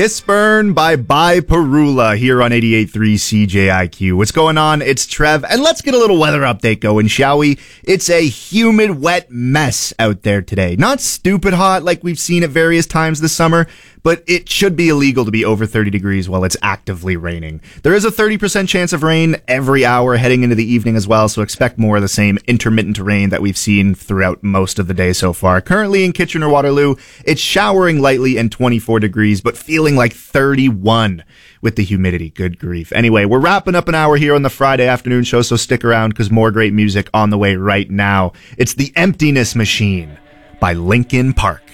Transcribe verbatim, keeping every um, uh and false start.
Hisburn by By Perula here on eighty-eight point three C J I Q. What's going on? It's Trev, and let's get a little weather update going, shall we? It's a humid, wet mess out there today. Not stupid hot like we've seen at various times this summer, but it should be illegal to be over thirty degrees while it's actively raining. There is a thirty percent chance of rain every hour heading into the evening as well, so expect more of the same intermittent rain that we've seen throughout most of the day so far. Currently in Kitchener-Waterloo, it's showering lightly and twenty-four degrees, but feeling like thirty-one with the humidity. Good grief. Anyway, we're wrapping up an hour here on the Friday afternoon show, so stick around because more great music on the way right now. It's The Emptiness Machine by Linkin Park.